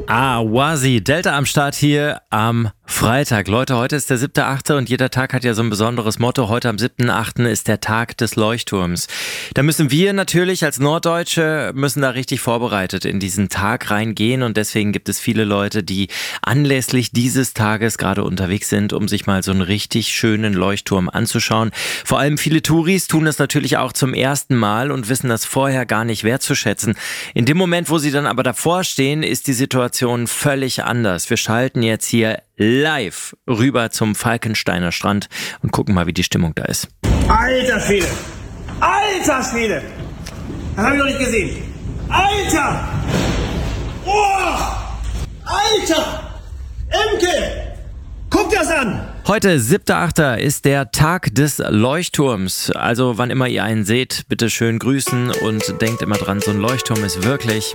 Wazi, Delta am Start hier am Freitag. Leute, heute ist der 7.8. und jeder Tag hat ja so ein besonderes Motto. Heute am 7.8. ist der Tag des Leuchtturms. Da müssen wir natürlich als Norddeutsche da richtig vorbereitet in diesen Tag reingehen und deswegen gibt es viele Leute, die anlässlich dieses Tages gerade unterwegs sind, um sich mal so einen richtig schönen Leuchtturm anzuschauen. Vor allem viele Touris tun das natürlich auch zum ersten Mal und wissen das vorher gar nicht wertzuschätzen. In dem Moment, wo sie dann aber davor stehen, ist die Situation völlig anders. Wir schalten jetzt hier live rüber zum Falkensteiner Strand und gucken mal, wie die Stimmung da ist. Alter Schwede! Alter Schwede! Das habe ich noch nicht gesehen. Alter! Oh! Alter! Emke! Guck das an! Heute, 7.8. ist der Tag des Leuchtturms. Also wann immer ihr einen seht, bitte schön grüßen und denkt immer dran, so ein Leuchtturm ist wirklich